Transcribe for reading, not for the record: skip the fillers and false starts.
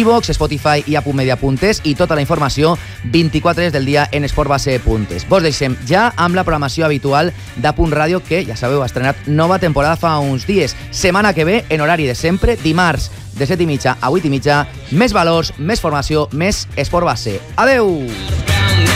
iVoox, Spotify i apuntmedia.es i tota la informació 24 hores del dia en esportbase.es. Vos deixem ja amb la programació habitual d'Apunt Ràdio, que, ja sabeu, ha estrenat nova temporada fa uns dies. Setmana que ve, en horari de sempre, dimarts de 7:30 a 8:30, més valors, més formació, més Esport Base. Adeu!